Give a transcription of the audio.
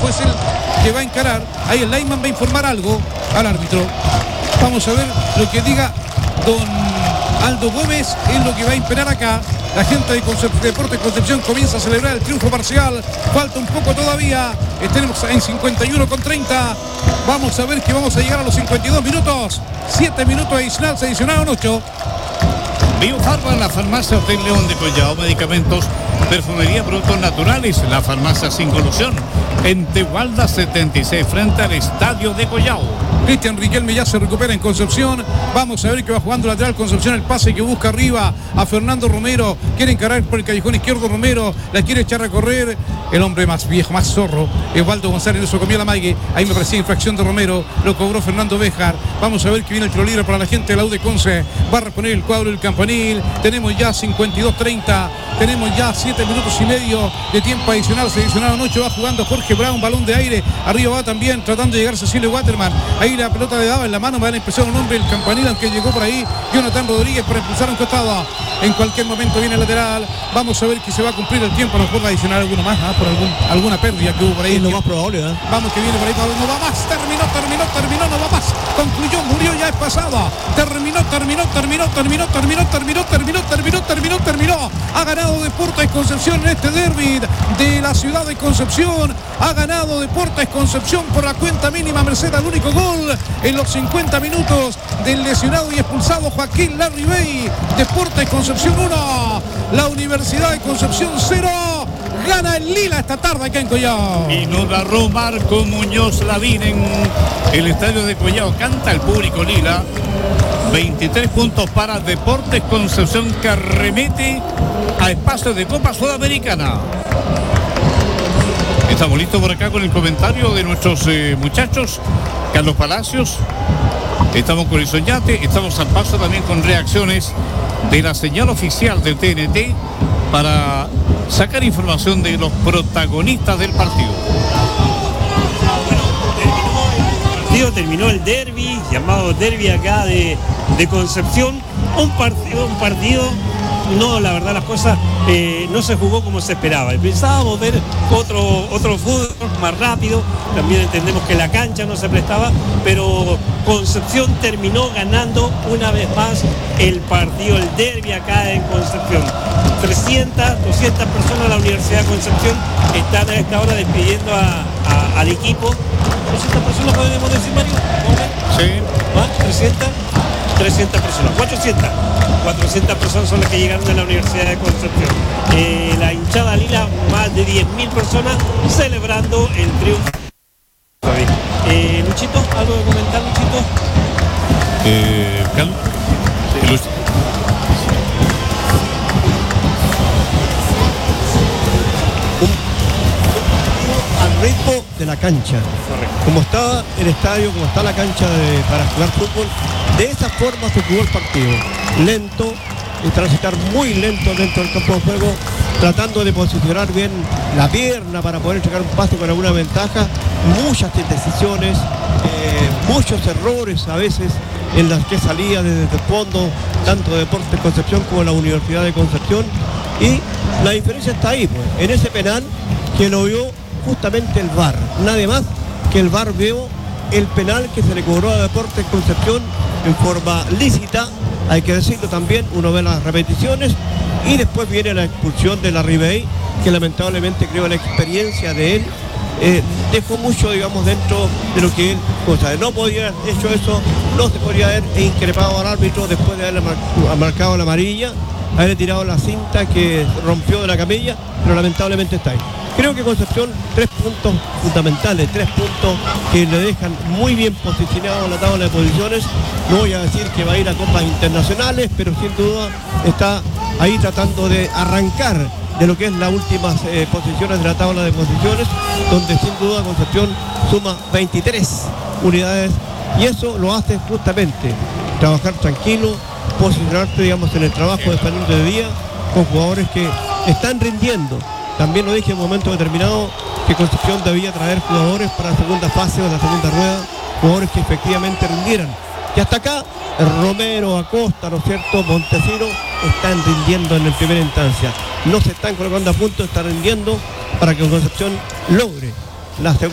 pues el que va a encarar. Ahí el lineman va a informar algo al árbitro. Vamos a ver lo que diga don Aldo Gómez, es lo que va a imperar acá. La gente de Deportes Concepción comienza a celebrar el triunfo parcial. Falta un poco todavía. Estamos en 51,30. Vamos a ver que vamos a llegar a los 52 minutos. 7 minutos adicionales, se adicionaron 8. Biofarma, la farmacia Hotel León de Collao, medicamentos, perfumería, productos naturales, la farmacia Sin Colusión, en Tegualda 76, frente al estadio de Collao. Cristian Riquelme ya se recupera en Concepción. Vamos a ver que va jugando lateral Concepción, el pase que busca arriba a Fernando Romero. Quiere encarar por el callejón izquierdo Romero, la quiere echar a correr. El hombre más viejo, más zorro, Osvaldo González, eso comió la mague. Ahí me parecía infracción de Romero, lo cobró Fernando Béjar. Vamos a ver que viene el tiro libre para la gente de la U de Conce. Va a reponer el cuadro del Campanil. Tenemos ya 52-30. Tenemos ya 7 minutos y medio de tiempo adicional. Se adicionaron 8. Va jugando Jorge Brown, balón de aire. Arriba va también tratando de llegar Cecilio Waterman. Ahí la pelota le daba en la mano. Me da la impresión un hombre del Campanil, aunque llegó por ahí Jonathan Rodríguez para impulsar un costado. En cualquier momento viene el lateral. Vamos a ver que se va a cumplir el tiempo. Nos puede adicionar alguno más, por alguna pérdida que hubo por ahí. Es lo más probable, ¿eh? Vamos que viene por ahí. No va más. Terminó. No va más. Concluyó, murió, ya es pasada. Terminó. Ha ganado Deportes Concepción en este derbi de la ciudad de Concepción. Ha ganado Deportes Concepción por la cuenta mínima, merced al único gol en los 50 minutos del lesionado y expulsado Joaquín Larribey. Deportes Concepción 1, la Universidad de Concepción 0. Gana el Lila esta tarde acá en Collao. Y nos narró Marco Muñoz Lavín en el estadio de Collao. Canta el público Lila. 23 puntos para Deportes Concepción, que arremete a espacio de Copa Sudamericana. Estamos listos por acá con el comentario de nuestros muchachos. Carlos Palacios. Estamos con el Soñate. Estamos al paso también con reacciones de la señal oficial del TNT para sacar información de los protagonistas del partido. Terminó el derbi, llamado derbi acá de Concepción. Un partido, no, la verdad las cosas no se jugó como se esperaba. Pensábamos ver otro fútbol más rápido, también entendemos que la cancha no se prestaba, pero Concepción terminó ganando una vez más el partido, el derbi acá en Concepción. 300, 200 personas de la Universidad de Concepción están a esta hora despidiendo al equipo. 300 personas podemos decir, Mario. Sí. ¿Ah? 300 personas, 400 personas son las que llegaron de la Universidad de Concepción. La hinchada Lila, más de 10.000 personas celebrando el triunfo. Luchito, ¿algo de comentar, Luchito? Carlos. Sí. Al ritmo de la cancha. Correcto. Como estaba el estadio, como está la cancha para jugar fútbol, de esa forma se jugó el partido. Lento, y transitar muy lento dentro del campo de juego, tratando de posicionar bien la pierna para poder llegar un paso con alguna ventaja. Muchas indecisiones, muchos errores a veces en las que salía desde el fondo, tanto Deportes Concepción como la Universidad de Concepción. Y la diferencia está ahí, pues, en ese penal que lo vio justamente el VAR. Nadie más que el VAR vio el penal que se le cobró a Deportes Concepción en forma lícita, hay que decirlo también. Uno ve las repeticiones y después viene la expulsión de Larribey, que lamentablemente creo la experiencia de él dejó mucho, digamos, dentro de lo que él, no podía haber hecho eso, no se podría haber increpado al árbitro después de haberle marcado la amarilla, haberle tirado la cinta que rompió de la camilla, pero lamentablemente está ahí. Creo que Concepción, 3 puntos fundamentales, 3 puntos que le dejan muy bien posicionado en la tabla de posiciones. No voy a decir que va a ir a copas internacionales, pero sin duda está ahí tratando de arrancar de lo que es las últimas posiciones de la tabla de posiciones, donde sin duda Concepción suma 23 unidades, y eso lo hace justamente trabajar tranquilo, posicionarte, digamos, en el trabajo de salir de día con jugadores que están rindiendo. También lo dije en un momento determinado que Concepción debía traer jugadores para la segunda fase o la segunda rueda, jugadores que efectivamente rindieran. Y hasta acá, Romero, Acosta, ¿no es cierto?, Montesino, están rindiendo en la primera instancia. No se están colocando a punto, están rindiendo para que Concepción logre la segunda.